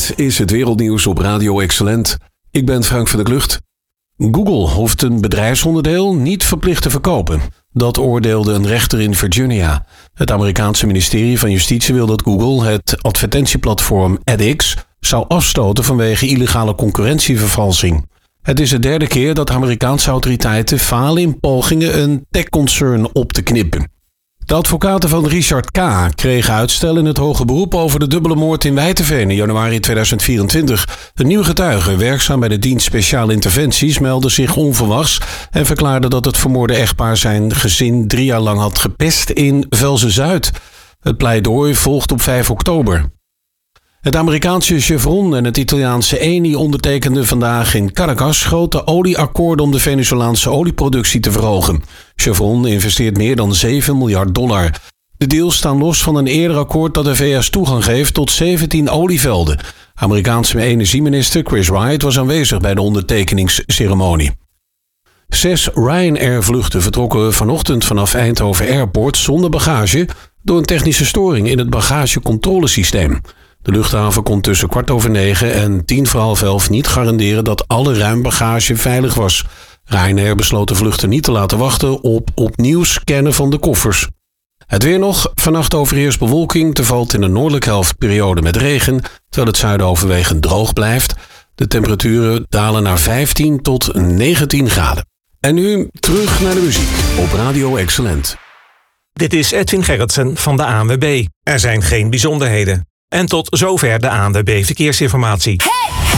Dit is het wereldnieuws op Radio Excellent. Ik ben Frank van der Klucht. Google hoeft een bedrijfsonderdeel niet verplicht te verkopen. Dat oordeelde een rechter in Virginia. Het Amerikaanse ministerie van Justitie wil dat Google het advertentieplatform edX zou afstoten vanwege illegale concurrentievervalsing. Het is de derde keer dat Amerikaanse autoriteiten falen in pogingen een techconcern op te knippen. De advocaten van Richard K. kregen uitstel in het hoge beroep over de dubbele moord in Wijteveen in januari 2024. Een nieuwe getuige, werkzaam bij de dienst speciale interventies, meldde zich onverwachts en verklaarde dat het vermoorde echtpaar zijn gezin 3 jaar lang had gepest in Velzen-Zuid. Het pleidooi volgt op 5 oktober. Het Amerikaanse Chevron en het Italiaanse Eni ondertekenden vandaag in Caracas grote olieakkoorden om de Venezolaanse olieproductie te verhogen. Chevron investeert meer dan $7 miljard. De deals staan los van een eerder akkoord dat de VS toegang geeft tot 17 olievelden. Amerikaanse energieminister Chris Wright was aanwezig bij de ondertekeningsceremonie. 6 Ryanair-vluchten vertrokken vanochtend vanaf Eindhoven Airport zonder bagage door een technische storing in het bagagecontrolesysteem. De luchthaven kon tussen 9:15 en 11:10 niet garanderen dat alle ruimbagage veilig was. Ryanair besloot de vluchten niet te laten wachten op opnieuw scannen van de koffers. Het weer nog. Vannacht overheerst bewolking. Er valt in de noordelijke helft periode met regen, terwijl het zuiden overwegend droog blijft. De temperaturen dalen naar 15 tot 19 graden. En nu terug naar de muziek op Radio Excellent. Dit is Edwin Gerritsen van de ANWB. Er zijn geen bijzonderheden. En tot zover de ANWB Verkeersinformatie.